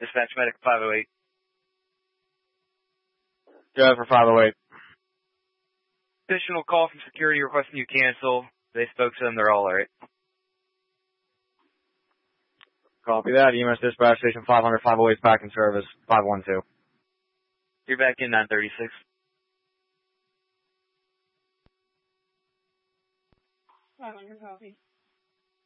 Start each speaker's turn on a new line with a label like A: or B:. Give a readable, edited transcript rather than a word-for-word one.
A: Dispatch medic 508.
B: Go for 508.
A: Additional call from security requesting you cancel. They spoke to them. They're all alright.
B: Copy that. EMS dispatch station 500 508 back in service 512.
A: You're back in 936.
C: 500 copy.